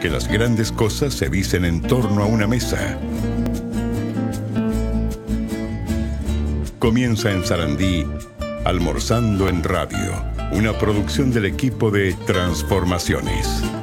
porque las grandes cosas se dicen en torno a una mesa. Comienza en Sarandí, Almorzando en Radio, una producción del equipo de Transformaciones.